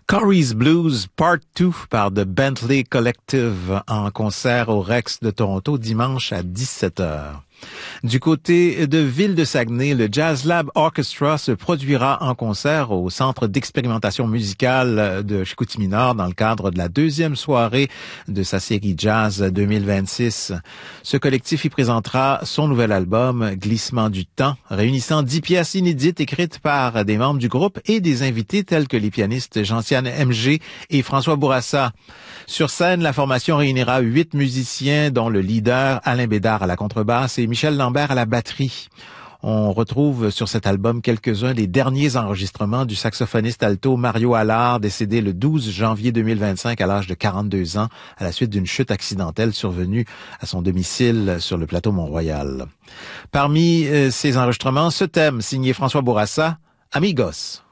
Corey's Blues Part 2 par The Bentley Collective en concert au Rex de Toronto dimanche à 17h. Du côté de Ville de Saguenay, le Jazz Lab Orchestra se produira en concert au Centre d'expérimentation musicale de Chicoutimi-Nord dans le cadre de la deuxième soirée de sa série Jazz 2026. Ce collectif y présentera son nouvel album Glissement du temps, réunissant 10 pièces inédites écrites par des membres du groupe et des invités tels que les pianistes Gentiane MG et François Bourassa. Sur scène, la formation réunira 8 musiciens, dont le leader Alain Bédard à la contrebasse et Michel Lambert à la batterie. On retrouve sur cet album quelques-uns des derniers enregistrements du saxophoniste alto Mario Allard, décédé le 12 janvier 2025 à l'âge de 42 ans à la suite d'une chute accidentelle survenue à son domicile sur le plateau Mont-Royal. Parmi ces enregistrements, ce thème signé François Bourassa, Amigos.